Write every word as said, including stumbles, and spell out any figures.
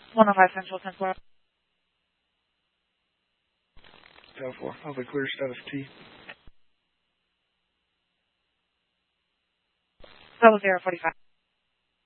one oh five Central, ten four. Delta four, Alpha clear status T. Double zero forty five.